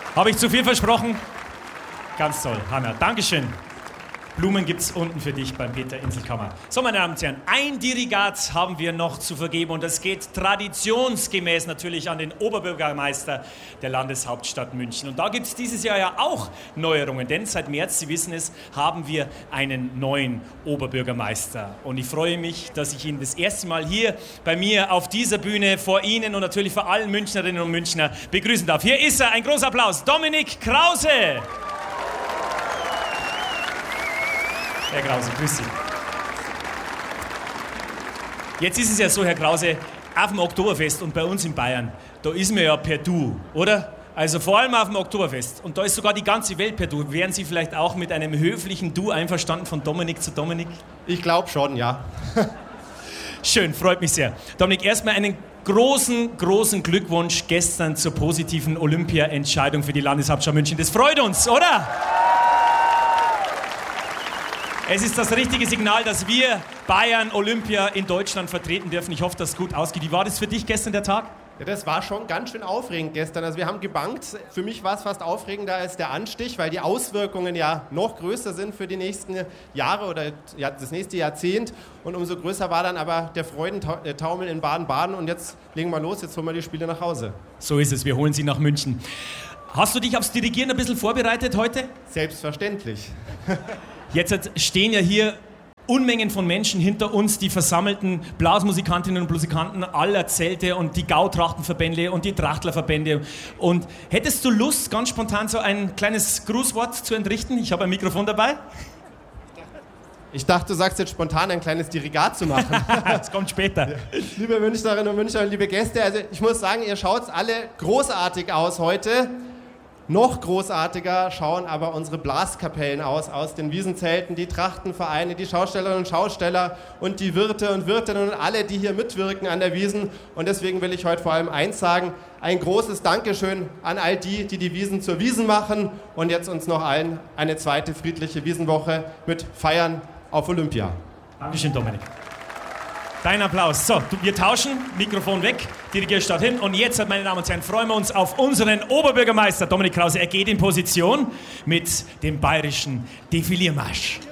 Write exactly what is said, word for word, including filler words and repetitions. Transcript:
Habe ich zu viel versprochen? Ganz toll, Hanna. Dankeschön. Blumen gibt's unten für dich beim Peter Inselkammer. So, meine Damen und Herren, ein Dirigat haben wir noch zu vergeben und das geht traditionsgemäß natürlich an den Oberbürgermeister der Landeshauptstadt München. Und da gibt's dieses Jahr ja auch Neuerungen, denn seit März, Sie wissen es, haben wir einen neuen Oberbürgermeister. Und ich freue mich, dass ich ihn das erste Mal hier bei mir auf dieser Bühne vor Ihnen und natürlich vor allen Münchnerinnen und Münchner begrüßen darf. Hier ist er, ein großer Applaus, Dominik Krause. Herr Krause, grüß Sie. Jetzt ist es ja so, Herr Krause, auf dem Oktoberfest und bei uns in Bayern, da ist man ja per Du, oder? Also vor allem auf dem Oktoberfest. Und da ist sogar die ganze Welt per Du. Wären Sie vielleicht auch mit einem höflichen Du einverstanden von Dominik zu Dominik? Ich glaube schon, ja. Schön, freut mich sehr. Dominik, erstmal einen großen, großen Glückwunsch gestern zur positiven Olympia-Entscheidung für die Landeshauptstadt München. Das freut uns, oder? Es ist das richtige Signal, dass wir Bayern Olympia in Deutschland vertreten dürfen. Ich hoffe, dass es gut ausgeht. Wie war das für dich gestern, der Tag? Ja, das war schon ganz schön aufregend gestern. Also wir haben gebankt. Für mich war es fast aufregender als der Anstich, weil die Auswirkungen ja noch größer sind für die nächsten Jahre oder ja, das nächste Jahrzehnt. Und umso größer war dann aber der Freudentaumel in Baden-Baden. Und jetzt legen wir los, jetzt holen wir die Spiele nach Hause. So ist es, wir holen sie nach München. Hast du dich aufs Dirigieren ein bisschen vorbereitet heute? Selbstverständlich. Jetzt stehen ja hier Unmengen von Menschen hinter uns, die versammelten Blasmusikantinnen und Musikanten aller Zelte und die Gautrachtenverbände und die Trachtlerverbände. Und hättest du Lust, ganz spontan so ein kleines Grußwort zu entrichten? Ich habe ein Mikrofon dabei. Ich dachte, du sagst jetzt spontan ein kleines Dirigat zu machen. Das kommt später. Ja. Liebe Münchnerinnen und Münchner, liebe Gäste, also ich muss sagen, ihr schaut alle großartig aus heute. Noch großartiger schauen aber unsere Blaskapellen aus, aus den Wiesenzelten, die Trachtenvereine, die Schaustellerinnen und Schausteller und die Wirte und Wirtinnen und alle, die hier mitwirken an der Wiesn. Und deswegen will ich heute vor allem eins sagen, ein großes Dankeschön an all die, die die Wiesn zur Wiesn machen und jetzt uns noch allen eine zweite friedliche Wiesenwoche mit Feiern auf Olympia. Dankeschön, Dominik. Dein Applaus. So, wir tauschen, Mikrofon weg, Dirigier statt hin. Und jetzt, meine Damen und Herren, freuen wir uns auf unseren Oberbürgermeister Dominik Krause. Er geht in Position mit dem bayerischen Defiliermarsch.